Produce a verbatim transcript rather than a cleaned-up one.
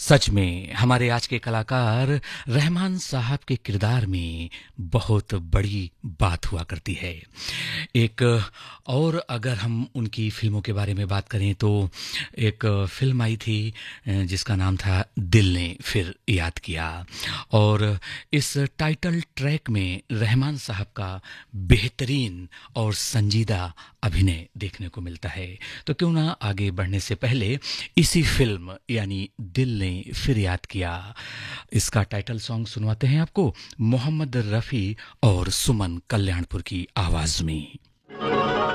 सच में हमारे आज के कलाकार रहमान साहब के किरदार में बहुत बड़ी बात हुआ करती है। एक और अगर हम उनकी फ़िल्मों के बारे में बात करें तो एक फ़िल्म आई थी अ, जिसका नाम था दिल ने फिर याद किया। और इस टाइटल ट्रैक में रहमान साहब का बेहतरीन और संजीदा अभिनय देखने को मिलता है। तो क्यों ना आगे बढ़ने से पहले इसी फ़िल्म यानी दिल ने फिर याद किया, इसका टाइटल सॉन्ग सुनवाते हैं आपको मोहम्मद रफ़ी और सुमन कल्याणपुर की आवाज़ में।